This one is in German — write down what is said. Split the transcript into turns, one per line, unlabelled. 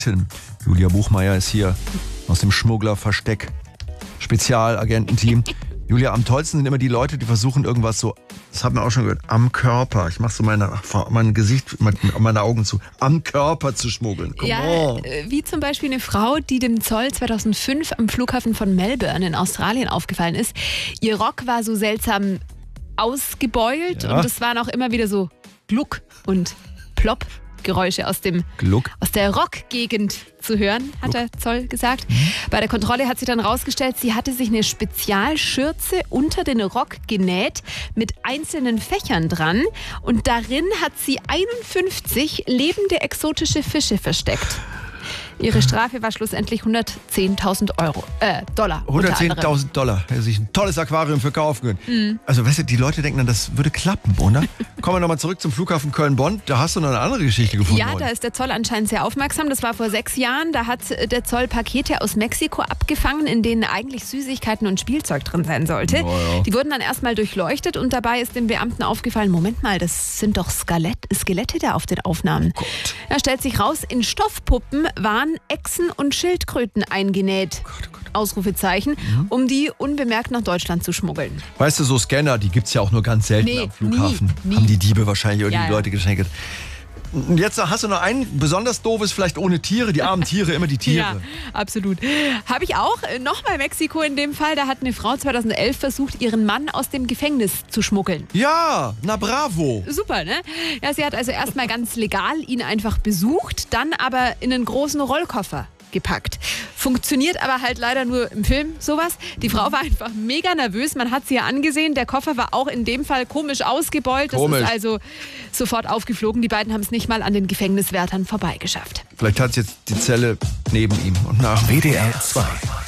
Julia Buchmeier ist hier aus dem Schmugglerversteck. Spezialagententeam. Julia, am tollsten sind immer die Leute, die versuchen irgendwas so, das hat man auch schon gehört, am Körper. Ich mache so mein Gesicht, meine Augen zu, am Körper zu schmuggeln.
Wie zum Beispiel eine Frau, die dem Zoll 2005 am Flughafen von Melbourne in Australien aufgefallen ist. Ihr Rock war so seltsam ausgebeult und es waren auch immer wieder so Gluck und Plopp. Geräusche aus der Rockgegend zu hören, hat der Zoll gesagt. Bei der Kontrolle hat sich dann rausgestellt, sie hatte sich eine Spezialschürze unter den Rock genäht mit einzelnen Fächern dran und darin hat sie 51 lebende exotische Fische versteckt. Ihre Strafe war schlussendlich $110.000. Dollar.
$110.000. Hätte sich ein tolles Aquarium für kaufen können. Also, weißt du, die Leute denken dann, das würde klappen, oder? Kommen wir nochmal zurück zum Flughafen Köln-Bonn. Da hast du noch eine andere Geschichte gefunden.
Ja, da ist der Zoll anscheinend sehr aufmerksam. Das war vor 6 Jahren. Da hat der Zoll Pakete aus Mexiko abgefangen, in denen eigentlich Süßigkeiten und Spielzeug drin sein sollte. Die wurden dann erstmal durchleuchtet und dabei ist den Beamten aufgefallen, Moment mal, das sind doch Skelette da auf den Aufnahmen.
Oh Gott.
Da stellt sich raus, in Stoffpuppen waren Echsen und Schildkröten eingenäht. Ausrufezeichen, um die unbemerkt nach Deutschland zu schmuggeln.
Weißt du, so Scanner, die gibt es ja auch nur ganz selten am Flughafen.
Nie.
Haben die Diebe wahrscheinlich oder die
Ja.
Leute geschenkt. Und jetzt hast du noch ein besonders doofes, vielleicht ohne Tiere, die armen Tiere, immer die Tiere.
Ja, absolut. Habe ich auch. Nochmal Mexiko in dem Fall. Da hat eine Frau 2011 versucht, ihren Mann aus dem Gefängnis zu schmuggeln.
Ja, na bravo.
Super, ne? Ja, sie hat also erstmal ganz legal ihn einfach besucht, dann aber in einen großen Rollkoffer gepackt. Funktioniert aber halt leider nur im Film sowas. Die Frau war einfach mega nervös. Man hat sie ja angesehen. Der Koffer war auch in dem Fall komisch ausgebeult. Das ist also sofort aufgeflogen. Die beiden haben es nicht mal an den Gefängniswärtern vorbeigeschafft.
Vielleicht hat es jetzt die Zelle neben ihm und nach.
WDR 2